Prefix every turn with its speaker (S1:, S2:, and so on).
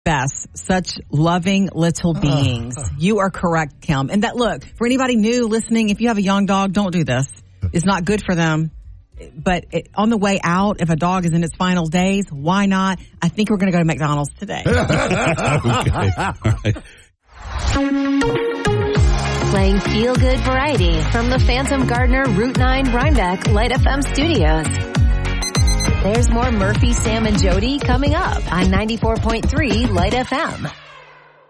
S1: best. Such loving little beings. You are correct, Kim. And that, look, for anybody new listening, if you have a young dog, don't do this. It's not good for them. But on the way out, if a dog is in its final days, why not? I think we're going to go to McDonald's today.
S2: Okay. All right.
S3: Playing feel-good variety from the Phantom Gardener Route 9 Rhinebeck Light FM studios. There's more Murphy, Sam, and Jody coming up on 94.3 Light FM.